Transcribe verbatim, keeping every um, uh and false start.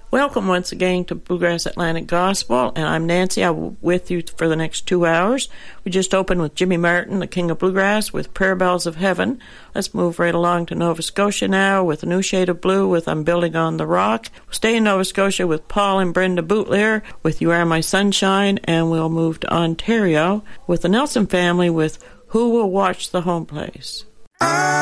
Welcome once again to Bluegrass Atlantic Gospel, and I'm Nancy. I'm with you for the next two hours. We just opened with Jimmy Martin, the King of Bluegrass, with Prayer Bells of Heaven. Let's move right along to Nova Scotia now with A New Shade of Blue with I'm Building on the Rock. We'll stay in Nova Scotia with Paul and Brenda Bootlear with You Are My Sunshine, and we'll move to Ontario with the Nelson family with Who Will Watch the Home Place.